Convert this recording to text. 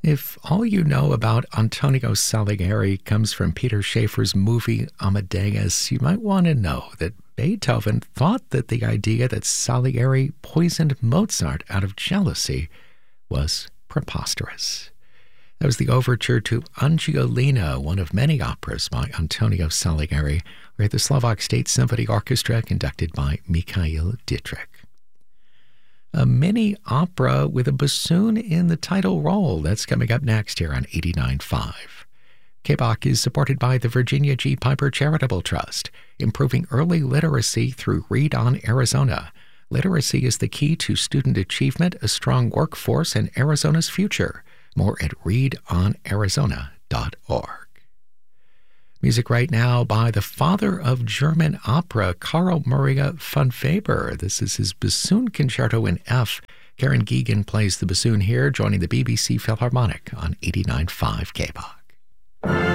If all you know about Antonio Salieri comes from Peter Shaffer's movie Amadeus, you might want to know that Beethoven thought that the idea that Salieri poisoned Mozart out of jealousy was preposterous. That was the overture to Angiolina, one of many operas by Antonio Salieri, where the Slovak State Symphony Orchestra, conducted by Mikhail Dietrich. A mini opera with a bassoon in the title role. That's coming up next here on 89.5. KBOC is supported by the Virginia G. Piper Charitable Trust, improving early literacy through Read On Arizona. Literacy is the key to student achievement, a strong workforce, and Arizona's future. More at readonarizona.org. Music right now by the father of German opera, Karl Maria von Weber. This is his bassoon concerto in F. Karen Geegan plays the bassoon here, joining the BBC Philharmonic on 89.5 KBOC.